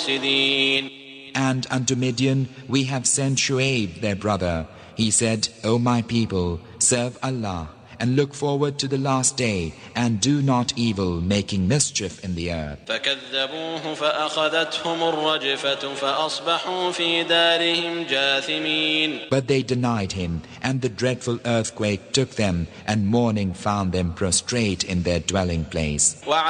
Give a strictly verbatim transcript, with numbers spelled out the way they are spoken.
And unto Midian we have sent Shu'aib their brother. He said, O my people, serve Allah and look forward to the last day, and do not evil, making mischief in the earth. فَكَذَّبُوهُ فَأَخَذَتْهُمُ الرَّجْفَةُ فَأَصْبَحُوا فِي دَارِهِمْ جَاثِمِينَ. But they denied him, and the dreadful earthquake took them, and mourning found them prostrate in their dwelling place.